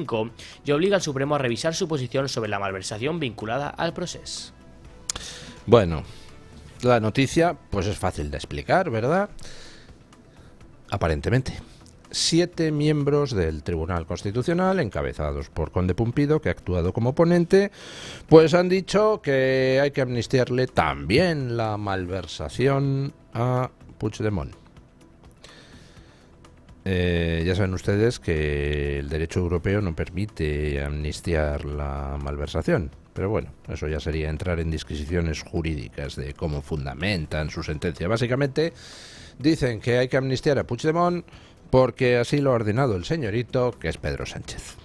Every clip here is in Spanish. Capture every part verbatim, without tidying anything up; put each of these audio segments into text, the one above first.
cinco y obliga al Supremo a revisar su posición sobre la malversación vinculada al proceso. Bueno, la noticia pues es fácil de explicar, ¿verdad? Aparentemente. Siete miembros del Tribunal Constitucional, encabezados por Conde Pumpido, que ha actuado como ponente, pues han dicho que hay que amnistiarle también la malversación a Puigdemont. Eh, ya saben ustedes que el derecho europeo no permite amnistiar la malversación, pero bueno, eso ya sería entrar en disquisiciones jurídicas de cómo fundamentan su sentencia. Básicamente dicen que hay que amnistiar a Puigdemont porque así lo ha ordenado el señorito, que es Pedro Sánchez.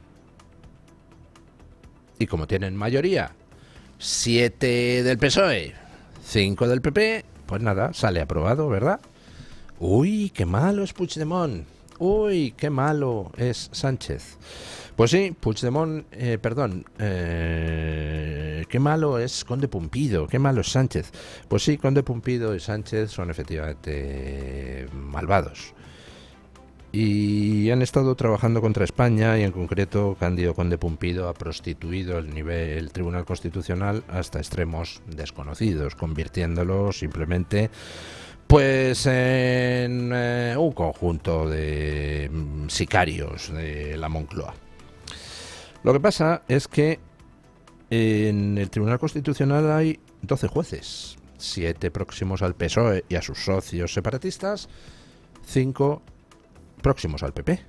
Y como tienen mayoría, siete del P S O E, cinco del P P, pues nada, sale aprobado, ¿verdad? Uy, qué malo es Puigdemont. Uy, qué malo es Sánchez. Pues sí, Puigdemont, eh, perdón, eh, qué malo es Conde Pumpido, qué malo es Sánchez. Pues sí, Conde Pumpido y Sánchez son efectivamente malvados. Y han estado trabajando contra España y en concreto Cándido Conde Pumpido ha prostituido el nivel el Tribunal Constitucional hasta extremos desconocidos, convirtiéndolo simplemente pues en eh, un conjunto de mm, sicarios de la Moncloa. Lo que pasa es que en el Tribunal Constitucional hay doce jueces, siete próximos al P S O E y a sus socios separatistas, cinco próximos al P P.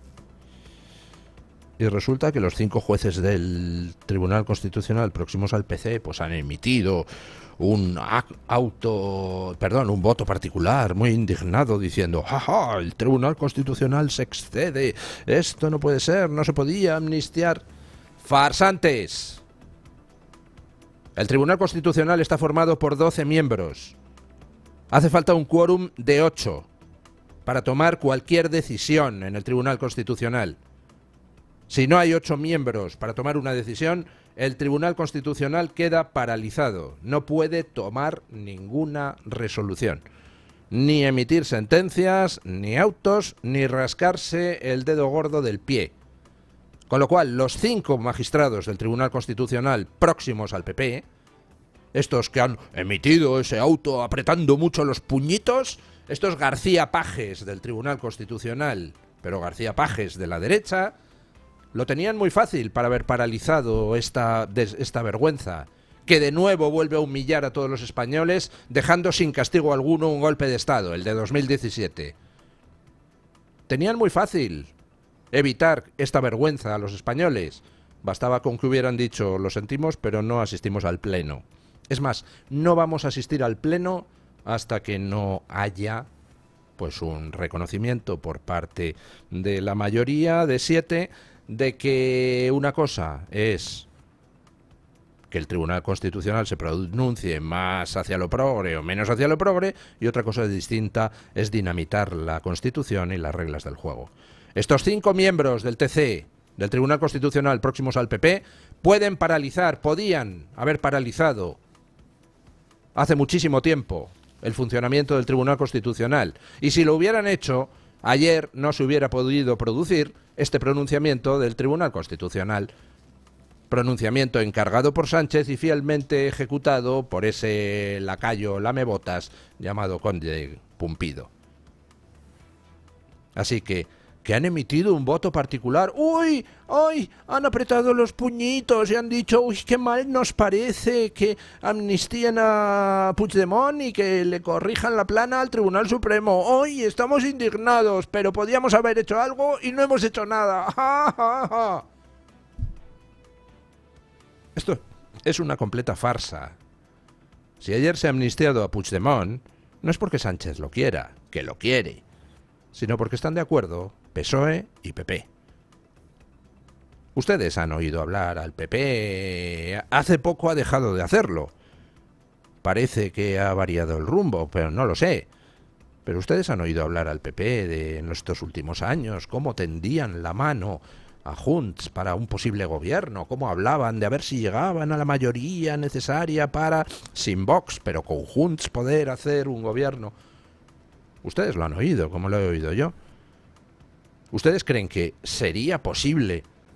Y resulta que los cinco jueces del Tribunal Constitucional próximos al P C pues han emitido un auto, perdón, un voto particular muy indignado diciendo: ¡jaja! El Tribunal Constitucional se excede, esto no puede ser, no se podía amnistiar. ¡Farsantes! El Tribunal Constitucional está formado por doce miembros. Hace falta un quórum de ocho para tomar cualquier decisión en el Tribunal Constitucional. Si no hay ocho miembros para tomar una decisión, el Tribunal Constitucional queda paralizado. No puede tomar ninguna resolución, ni emitir sentencias, ni autos, ni rascarse el dedo gordo del pie. Con lo cual, los cinco magistrados del Tribunal Constitucional próximos al P P, estos que han emitido ese auto apretando mucho los puñitos, estos García Pajes del Tribunal Constitucional, pero García Pajes de la derecha, lo tenían muy fácil para haber paralizado esta, esta vergüenza, que de nuevo vuelve a humillar a todos los españoles, dejando sin castigo alguno un golpe de Estado, el de dos mil diecisiete. Tenían muy fácil evitar esta vergüenza a los españoles. Bastaba con que hubieran dicho: lo sentimos, pero no asistimos al pleno. Es más, no vamos a asistir al pleno hasta que no haya pues un reconocimiento por parte de la mayoría de siete de que una cosa es que el Tribunal Constitucional se pronuncie más hacia lo progre o menos hacia lo progre, y otra cosa distinta es dinamitar la Constitución y las reglas del juego. Estos cinco miembros del T C, del Tribunal Constitucional próximos al P P, pueden paralizar, podían haber paralizado hace muchísimo tiempo el funcionamiento del Tribunal Constitucional. Y si lo hubieran hecho, ayer no se hubiera podido producir este pronunciamiento del Tribunal Constitucional. Pronunciamiento encargado por Sánchez y fielmente ejecutado por ese lacayo lamebotas llamado Conde Pumpido. Así que, que han emitido un voto particular. ¡Uy! ¡Ay! Han apretado los puñitos y han dicho: ¡uy, qué mal nos parece que amnistíen a Puigdemont y que le corrijan la plana al Tribunal Supremo! ¡Hoy estamos indignados, pero podíamos haber hecho algo y no hemos hecho nada! ¡Ja, ja, ja! Esto es una completa farsa. Si ayer se ha amnistiado a Puigdemont, no es porque Sánchez lo quiera, que lo quiere, sino porque están de acuerdo P S O E y P P. Ustedes han oído hablar al P P, hace poco ha dejado de hacerlo. Parece que ha variado el rumbo, pero no lo sé. Pero ustedes han oído hablar al P P de en estos últimos años, cómo tendían la mano a Junts para un posible gobierno, cómo hablaban de a ver si llegaban a la mayoría necesaria para, sin Vox, pero con Junts, poder hacer un gobierno. Ustedes lo han oído, como lo he oído yo. ¿Ustedes creen que sería posible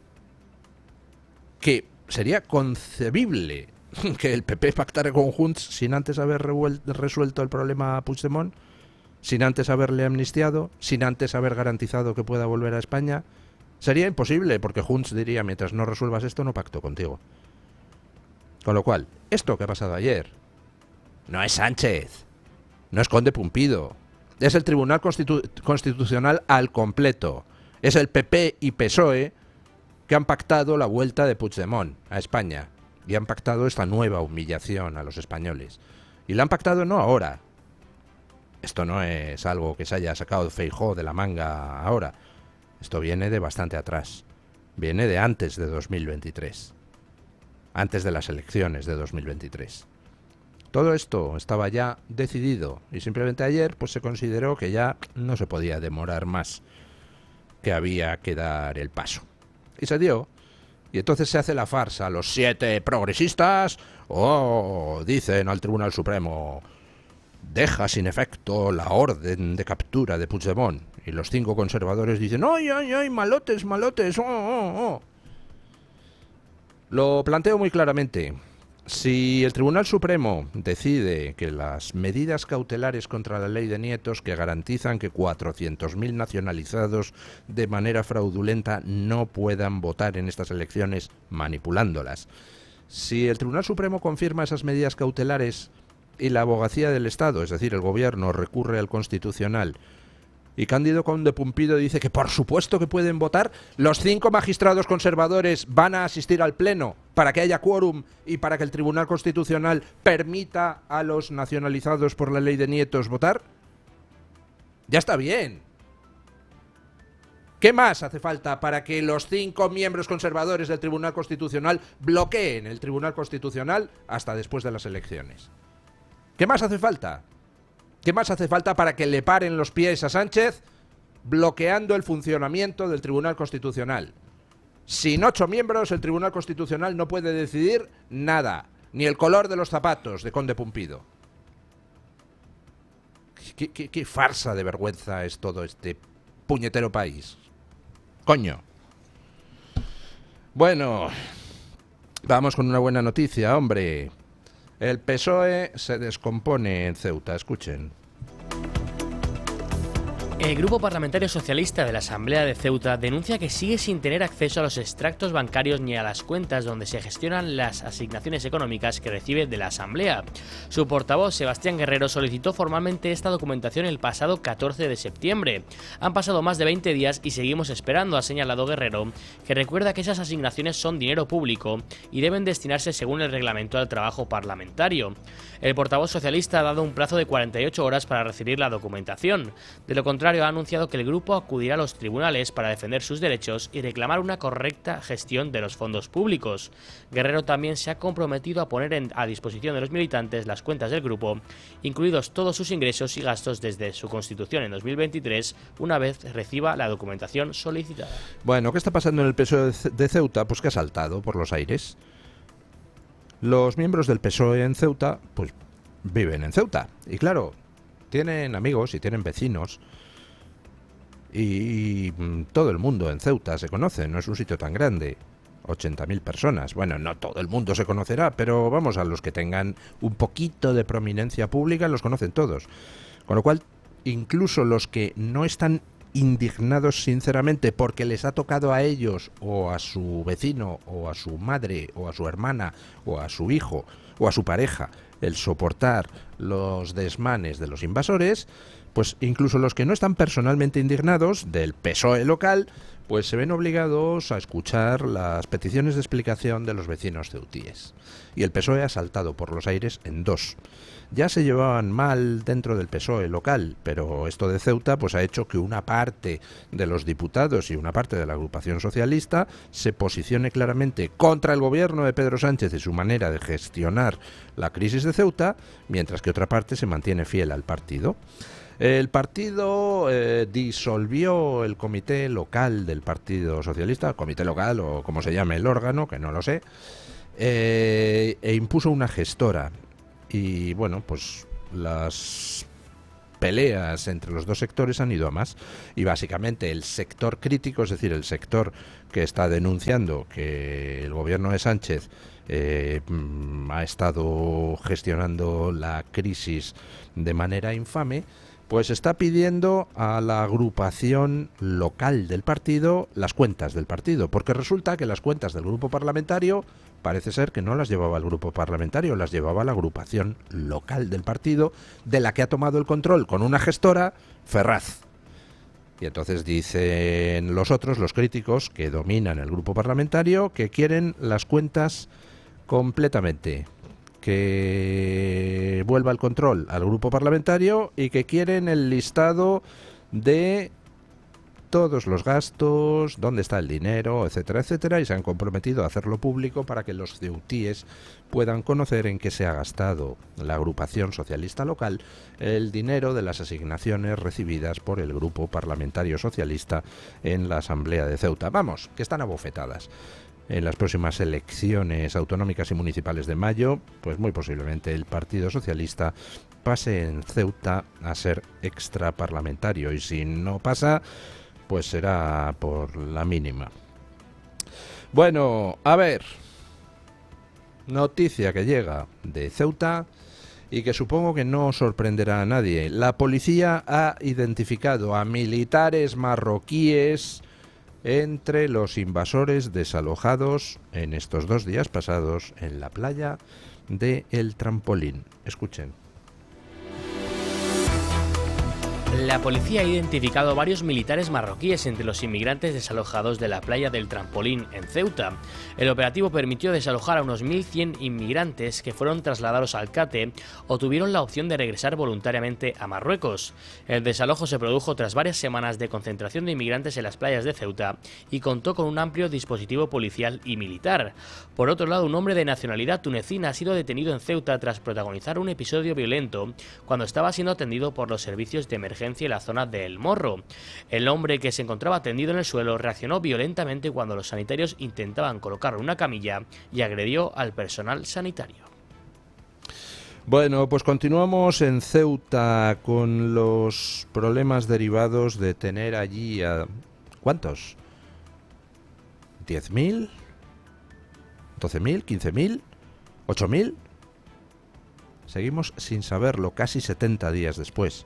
que sería concebible que el P P pactara con Junts sin antes haber resuelto el problema Puigdemont, sin antes haberle amnistiado, sin antes haber garantizado que pueda volver a España. Sería imposible, porque Junts diría, mientras no resuelvas esto, no pacto contigo. Con lo cual, esto que ha pasado ayer no es Sánchez, no es Conde Pumpido, es el Tribunal Constitu- Constitucional al completo. Es el P P y P S O E que han pactado la vuelta de Puigdemont a España y han pactado esta nueva humillación a los españoles. Y la han pactado no ahora. Esto no es algo que se haya sacado Feijóo de la manga ahora. Esto viene de bastante atrás. Viene de antes de dos mil veintitrés. Antes de las elecciones de dos mil veintitrés. Todo esto estaba ya decidido y simplemente ayer pues se consideró que ya no se podía demorar más, que había que dar el paso. Y se dio. Y entonces se hace la farsa. Los siete progresistas, oh, dicen al Tribunal Supremo, deja sin efecto la orden de captura de Puigdemont. Y los cinco conservadores dicen, ¡ay, ay, ay, malotes, malotes! Oh, oh, oh. Lo planteo muy claramente. Si el Tribunal Supremo decide que las medidas cautelares contra la ley de nietos que garantizan que cuatrocientos mil nacionalizados de manera fraudulenta no puedan votar en estas elecciones manipulándolas, si el Tribunal Supremo confirma esas medidas cautelares y la abogacía del Estado, es decir, el Gobierno, recurre al Constitucional, y Cándido Conde Pumpido dice que por supuesto que pueden votar, los cinco magistrados conservadores van a asistir al Pleno para que haya quórum y para que el Tribunal Constitucional permita a los nacionalizados por la ley de nietos votar. Ya está bien. ¿Qué más hace falta para que los cinco miembros conservadores del Tribunal Constitucional bloqueen el Tribunal Constitucional hasta después de las elecciones? ¿Qué más hace falta? ¿Qué más hace falta para que le paren los pies a Sánchez bloqueando el funcionamiento del Tribunal Constitucional? Sin ocho miembros, el Tribunal Constitucional no puede decidir nada, ni el color de los zapatos de Conde Pumpido. ¿Qué, qué, qué farsa de vergüenza es todo este puñetero país? Coño. Bueno, vamos con una buena noticia, hombre. El P S O E se descompone en Ceuta, escuchen. El Grupo Parlamentario Socialista de la Asamblea de Ceuta denuncia que sigue sin tener acceso a los extractos bancarios ni a las cuentas donde se gestionan las asignaciones económicas que recibe de la Asamblea. Su portavoz, Sebastián Guerrero, solicitó formalmente esta documentación el pasado catorce de septiembre. Han pasado más de veinte días y seguimos esperando, ha señalado Guerrero, que recuerda que esas asignaciones son dinero público y deben destinarse según el reglamento al trabajo parlamentario. El portavoz socialista ha dado un plazo de cuarenta y ocho horas para recibir la documentación. De lo contrario, ha anunciado que el grupo acudirá a los tribunales para defender sus derechos y reclamar una correcta gestión de los fondos públicos. Guerrero también se ha comprometido a poner en, a disposición de los militantes las cuentas del grupo, incluidos todos sus ingresos y gastos desde su constitución en dos mil veintitrés, una vez reciba la documentación solicitada. Bueno, ¿qué está pasando en el P S O E de Ceuta? Pues que ha saltado por los aires. Los miembros del P S O E en Ceuta, pues viven en Ceuta. Y claro, tienen amigos y tienen vecinos. Y, y todo el mundo en Ceuta se conoce, no es un sitio tan grande. ochenta mil personas. Bueno, no todo el mundo se conocerá, pero vamos, a los que tengan un poquito de prominencia pública los conocen todos. Con lo cual, incluso los que no están indignados sinceramente porque les ha tocado a ellos o a su vecino o a su madre o a su hermana o a su hijo o a su pareja el soportar los desmanes de los invasores, pues incluso los que no están personalmente indignados del P S O E local, pues se ven obligados a escuchar las peticiones de explicación de los vecinos ceutíes. Y el P S O E ha saltado por los aires en dos. Ya se llevaban mal dentro del P S O E local, pero esto de Ceuta pues ha hecho que una parte de los diputados y una parte de la agrupación socialista se posicione claramente contra el gobierno de Pedro Sánchez y su manera de gestionar la crisis de Ceuta, mientras que otra parte se mantiene fiel al partido. El partido eh, disolvió el comité local del Partido Socialista, comité local o como se llame el órgano, que no lo sé, eh, e impuso una gestora. Y bueno, pues las peleas entre los dos sectores han ido a más, y básicamente el sector crítico, es decir, el sector que está denunciando que el gobierno de Sánchez eh, ha estado gestionando la crisis de manera infame, pues está pidiendo a la agrupación local del partido las cuentas del partido, porque resulta que las cuentas del grupo parlamentario parece ser que no las llevaba el grupo parlamentario, las llevaba la agrupación local del partido, de la que ha tomado el control con una gestora, Ferraz. Y entonces dicen los otros, los críticos que dominan el grupo parlamentario, que quieren las cuentas completamente, que vuelva el control al grupo parlamentario y que quieren el listado de todos los gastos, dónde está el dinero, etcétera, etcétera, y se han comprometido a hacerlo público para que los ceutíes puedan conocer en qué se ha gastado la agrupación socialista local el dinero de las asignaciones recibidas por el grupo parlamentario socialista en la Asamblea de Ceuta. Vamos, que están abofetadas. En las próximas elecciones autonómicas y municipales de mayo, pues muy posiblemente el Partido Socialista pase en Ceuta a ser extraparlamentario, y si no pasa, pues será por la mínima. Bueno, a ver, noticia que llega de Ceuta y que supongo que no sorprenderá a nadie. La policía ha identificado a militares marroquíes entre los invasores desalojados en estos dos días pasados en la playa de El Trampolín. Escuchen. La policía ha identificado varios militares marroquíes entre los inmigrantes desalojados de la playa del Trampolín en Ceuta. El operativo permitió desalojar a unos mil cien inmigrantes que fueron trasladados al Cate o tuvieron la opción de regresar voluntariamente a Marruecos. El desalojo se produjo tras varias semanas de concentración de inmigrantes en las playas de Ceuta y contó con un amplio dispositivo policial y militar. Por otro lado, un hombre de nacionalidad tunecina ha sido detenido en Ceuta tras protagonizar un episodio violento cuando estaba siendo atendido por los servicios de emergencia en la zona de El Morro. El hombre, que se encontraba tendido en el suelo, reaccionó violentamente cuando los sanitarios intentaban colocarle una camilla y agredió al personal sanitario. Bueno, pues continuamos en Ceuta con los problemas derivados de tener allí a... ¿cuántos? ¿diez mil? ¿doce mil? ¿quince mil? ¿ocho mil? Seguimos sin saberlo casi setenta días después.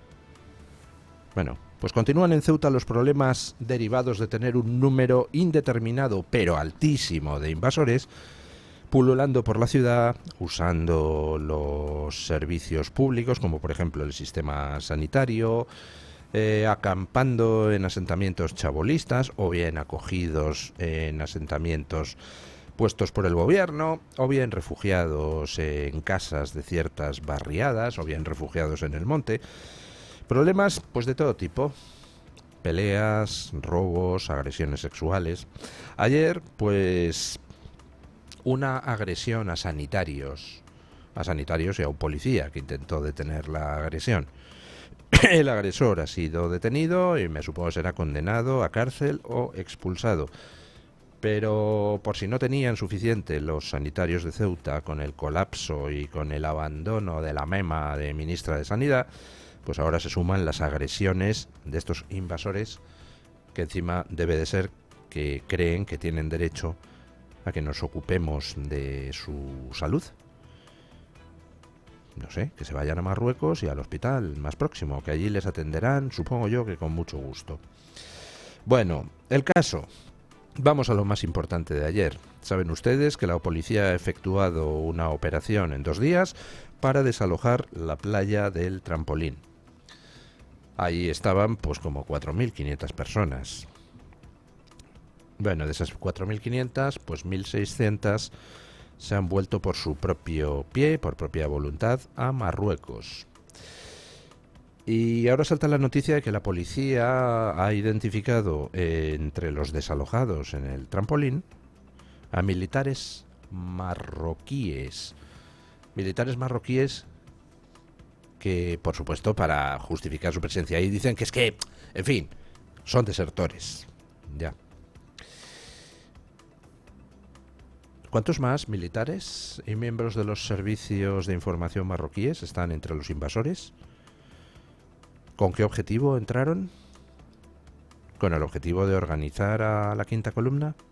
Bueno, pues continúan en Ceuta los problemas derivados de tener un número indeterminado pero altísimo de invasores pululando por la ciudad, usando los servicios públicos, como por ejemplo el sistema sanitario, eh, acampando en asentamientos chabolistas o bien acogidos en asentamientos puestos por el gobierno, o bien refugiados en casas de ciertas barriadas, o bien refugiados en el monte. Problemas pues de todo tipo, peleas, robos, agresiones sexuales. Ayer pues una agresión a sanitarios, a sanitarios y a un policía que intentó detener la agresión. El agresor ha sido detenido y me supongo será condenado a cárcel o expulsado. Pero por si no tenían suficiente los sanitarios de Ceuta con el colapso y con el abandono de la mema de ministra de Sanidad, pues ahora se suman las agresiones de estos invasores que encima debe de ser que creen que tienen derecho a que nos ocupemos de su salud. No sé, que se vayan a Marruecos y al hospital más próximo, que allí les atenderán, supongo yo que con mucho gusto. Bueno, el caso. Vamos a lo más importante de ayer. Saben ustedes que la policía ha efectuado una operación en dos días para desalojar la playa del Trampolín. Ahí estaban pues como cuatro mil quinientas personas. Bueno, de esas cuatro mil quinientas, pues mil seiscientas se han vuelto por su propio pie, por propia voluntad, a Marruecos. Y ahora salta la noticia de que la policía ha identificado eh, entre los desalojados en el Trampolín a militares marroquíes. Militares marroquíes que, por supuesto, para justificar su presencia ahí, dicen que es que, en fin, son desertores. Ya. ¿Cuántos más militares y miembros de los servicios de información marroquíes están entre los invasores? ¿Con qué objetivo entraron? ¿Con el objetivo de organizar a la quinta columna?